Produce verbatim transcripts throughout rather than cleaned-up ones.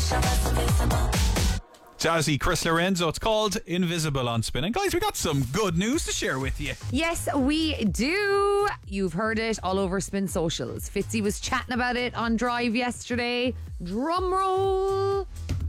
Jazzy, Chris Lorenzo. It's called Invisible on Spin. And guys, we got some good news to share with you. Yes, we do. You've heard it all over Spin socials. Fitzy was chatting about it on Drive yesterday. Drum roll.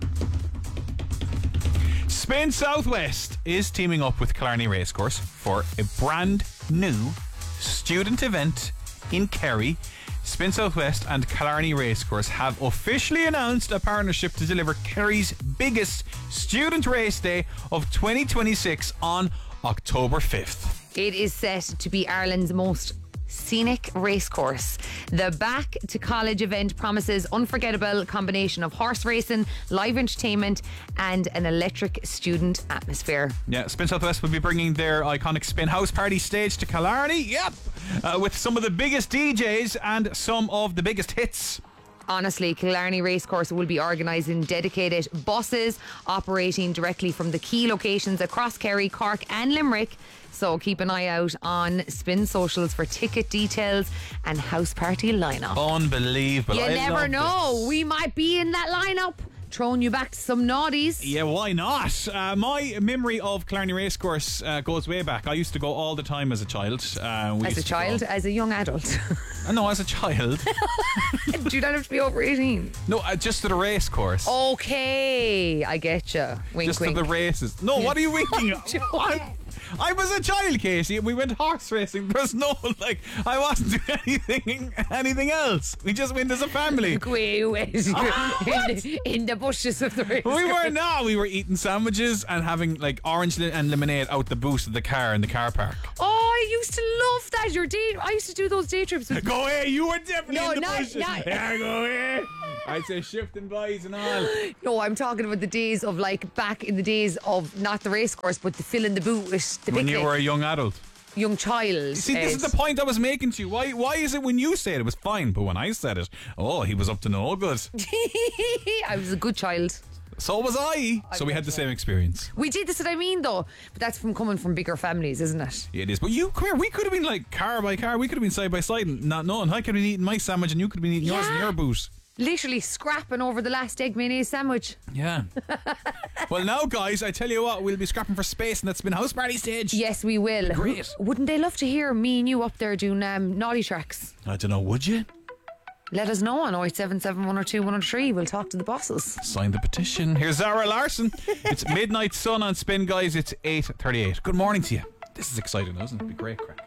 Spin Southwest is teaming up with Killarney Racecourse for a brand new student event in Kerry. Spin Southwest and Killarney Racecourse have officially announced a partnership to deliver Kerry's biggest student race day of twenty twenty-six on October fifth. It is set to be Ireland's most scenic racecourse. The Back to College event promises unforgettable combination of horse racing, live entertainment and an electric student atmosphere. Yeah, Spin Southwest will be bringing their iconic Spin House Party stage to Killarney. Yep, uh, with some of the biggest D Js and some of the biggest hits. Honestly, Killarney Racecourse will be organising dedicated buses operating directly from the key locations across Kerry, Cork and Limerick. So keep an eye out on Spin Socials for ticket details and house party lineup. Unbelievable. You I never love know. this. We might be in that lineup. Throwing you back to some naughties. Yeah, why not? Uh, my memory of Killarney Racecourse uh, goes way back. I used to go all the time as a child. Uh, we As a used to child, go- as a young adult. Uh, no, as a child. Do you not have to be over eighteen? No, uh, just to the racecourse. Okay, I get you. Wink, just wink. to the races. No, what are you winking at? Joking. I, I was a child, Casey, and we went horse racing. There's no, like, I wasn't doing anything anything else. We just went as a family. Wait, wait. in, the, in the bushes of the race. We were now. We were eating sandwiches and having like orange li- and lemonade out the booth of the car in the car park. Oh, I used to love that. Your day. I used to do those day trips with. Go away, you were definitely No, in the not- bushes. not- Yeah, go away. I'd say shifting boys and all. No, I'm talking about the days of like back in the days of not the race course, but the fill in the boot with the When picnic. you were a young adult. Young child. See, this is the point I was making to you. Why Why is it when you said it was fine, but when I said it, oh, he was up to no good. I was a good child. So was I. So we had the same experience. We did, that's what I mean though. But that's from coming from bigger families, isn't it? Yeah, it is. But you, come here, we could have been like car by car. We could have been side by side and not knowing. I could have been eating my sandwich and you could have been eating yours in Yeah. your boot. Literally scrapping over the last egg mayonnaise sandwich. Yeah. Well, now, guys, I tell you what, we'll be scrapping for space and that's been house party stage. Yes, we will. Great. Wouldn't they love to hear me and you up there doing um, naughty tracks? I don't know, would you? Let us know on oh eight seven seven, one oh two, one oh three. We'll talk to the bosses. Sign the petition. Here's Zara Larson. It's Midnight Sun on Spin, guys. It's eight thirty-eight. Good morning to you. This is exciting, isn't it? It'll be great crack.